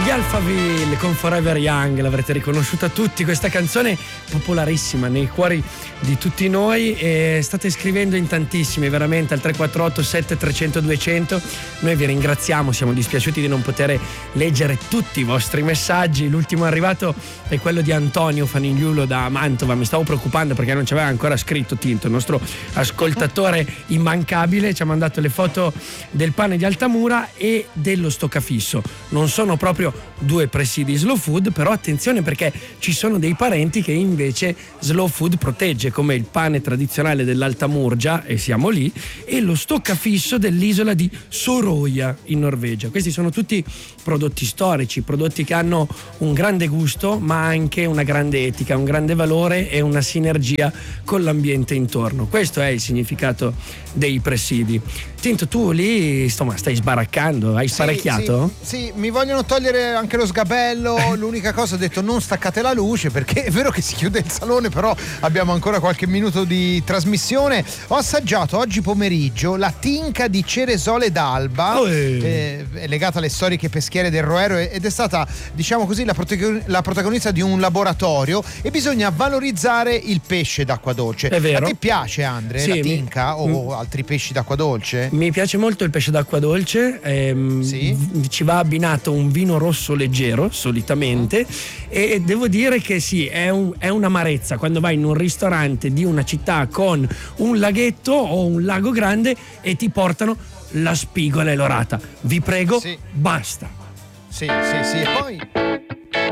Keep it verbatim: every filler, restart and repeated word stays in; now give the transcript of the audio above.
Alphaville con Forever Young, l'avrete riconosciuta tutti, questa canzone popolarissima nei cuori di tutti noi, e state scrivendo in tantissimi veramente al tre quattro otto sette tre zero zero duecento. Noi vi ringraziamo, siamo dispiaciuti di non poter leggere tutti i vostri messaggi. L'ultimo arrivato è quello di Antonio Fanigliulo da Mantova. Mi stavo preoccupando perché non ci aveva ancora scritto Tinto, il nostro ascoltatore immancabile. Ci ha mandato le foto del pane di Altamura e dello stoccafisso. Non sono proprio due presidi slow food, però attenzione perché ci sono dei parenti che invece slow food protegge, come il pane tradizionale dell'Alta Murgia, e siamo lì, e lo stoccafisso dell'isola di Soroia in Norvegia. Questi sono tutti prodotti storici, prodotti che hanno un grande gusto ma anche una grande etica, un grande valore e una sinergia con l'ambiente intorno. Questo è il significato dei presidi. Tinto, tu lì insomma stai sbaraccando, hai sparecchiato? Sì, sì, sì, mi vogliono togliere anche lo sgabello. L'unica cosa, ho detto non staccate la luce perché è vero che si chiude il salone, però abbiamo ancora qualche minuto di trasmissione. Ho assaggiato oggi pomeriggio la tinca di Ceresole d'Alba, oh, eh, è legata alle storiche peschiere del Roero ed è stata, diciamo così, la, protagon- la protagonista di un laboratorio, e bisogna valorizzare il pesce d'acqua dolce. È vero. A te piace, Andre, Sì, la mi- tinca o mi- altri pesci d'acqua dolce? Mi piace molto il pesce d'acqua dolce, ehm, Sì. v- ci va abbinato un vino rosso leggero solitamente, e devo dire che sì, è, un, è un'amarezza quando vai in un ristorante di una città con un laghetto o un lago grande e ti portano la spigola e l'orata. Vi prego, Sì. basta. Sì, sì, sì. E poi